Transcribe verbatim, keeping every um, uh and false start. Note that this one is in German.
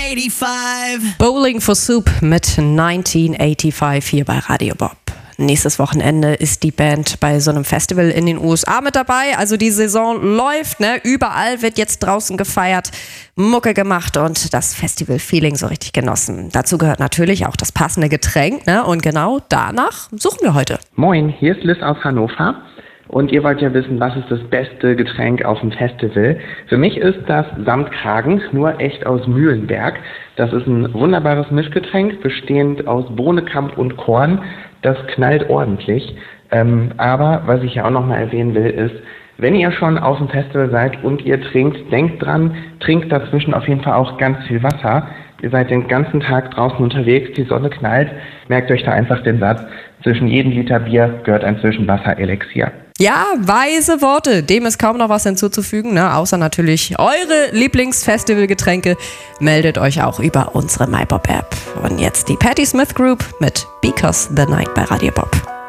neunzehnhundertfünfundachtzig. Bowling for Soup mit neunzehnhundertfünfundachtzig hier bei Radio Bob. Nächstes Wochenende ist die Band bei so einem Festival in den U S A mit dabei. Also die Saison läuft, ne? Überall wird jetzt draußen gefeiert, Mucke gemacht und das Festival-Feeling so richtig genossen. Dazu gehört natürlich auch das passende Getränk, ne? Und genau danach suchen wir heute. Moin, hier ist Liz aus Hannover. Und ihr wollt ja wissen, was ist das beste Getränk auf dem Festival? Für mich ist das Samtkragen, nur echt aus Mühlenberg. Das ist ein wunderbares Mischgetränk, bestehend aus Bohnekamp und Korn. Das knallt ordentlich. Ähm, aber was ich ja auch nochmal erwähnen will, ist, wenn ihr schon auf dem Festival seid und ihr trinkt, denkt dran, trinkt dazwischen auf jeden Fall auch ganz viel Wasser. Ihr seid den ganzen Tag draußen unterwegs, die Sonne knallt. Merkt euch da einfach den Satz, zwischen jedem Liter Bier gehört ein Zwischenwasser-Elixier. Ja, weise Worte. Dem ist kaum noch was hinzuzufügen, ne? Außer natürlich eure Lieblingsfestivalgetränke. Meldet euch auch über unsere MyBob-App. Und jetzt die Patti Smith Group mit Because the Night bei Radio Bob.